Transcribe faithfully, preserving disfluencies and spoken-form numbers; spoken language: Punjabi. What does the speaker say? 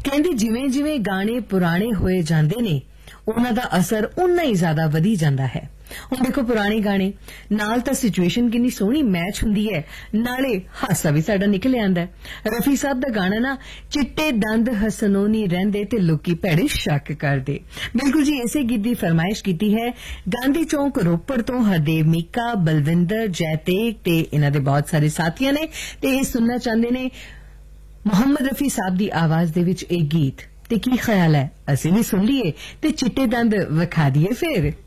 ਕਹਿੰਦੇ ਜਿਵੇਂ ਜਿਵੇਂ ਗਾਣੇ ਪੁਰਾਣੇ ਹੋਏ ਜਾਂਦੇ ਨੇ ਉਹਨਾਂ ਦਾ ਅਸਰ ਉਨਾ ਹੀ ਜ਼ਿਆਦਾ ਵਧੀ ਜਾਂਦਾ ਹੈ। ਹੁਣ ਦੇਖੋ ਪੁਰਾਣੇ ਗਾਣੇ ਨਾਲ ਤਾਂ ਸਿਚੁਏਸ਼ਨ ਕਿੰਨੀ ਸੋਹਣੀ ਮੈਚ ਹੁੰਦੀ ਹੈ, ਨਾਲੇ ਹਾਸਾ ਵੀ ਸਾਡਾ ਨਿਕਲ ਆਂਦਾ ਹੈ। ਰਫੀ ਸਾਹਿਬ ਦਾ ਗਾਣਾ ਨਾ ਚਿੱਟੇ ਦੰਦ ਹਸਨੋਂ ਨਹੀਂ ਰਹਿੰਦੇ ਤੇ ਲੋਕੀ ਭੈੜੇ ਸ਼ੱਕ ਕਰਦੇ, ਬਿਲਕੁਲ ਜੀ ਇਸੇ ਗੀਤ ਦੀ ਫਰਮਾਇਸ਼ ਕੀਤੀ ਹੈ ਗਾਂਧੀ ਚੌਂਕ ਰੋਪੜ ਤੋਂ ਹਰਦੇਵ ਮੀਕਾ, ਬਲਵਿੰਦਰ, ਜੈਤੇਕ ਤੇ ਇਹਨਾਂ ਦੇ ਬਹੁਤ ਸਾਰੇ ਸਾਥੀਆਂ ਨੇ ਤੇ ਇਹ ਸੁਣਨਾ ਚਾਹੁੰਦੇ ਨੇ ਮੁਹੰਮਦ ਰਫੀ ਸਾਹਿਬ ਦੀ ਆਵਾਜ਼ ਦੇ ਵਿੱਚ ਇਹ ਗੀਤ। ਤੇ ਕੀ ਖਿਆਲ ਹੈ ਅਸੀਂ ਵੀ ਸੁਣ ਲਈਏ ਤੇ ਚਿੱਟੇ ਦੰਦ ਵਿਖਾ ਦਈਏ ਫਿਰ।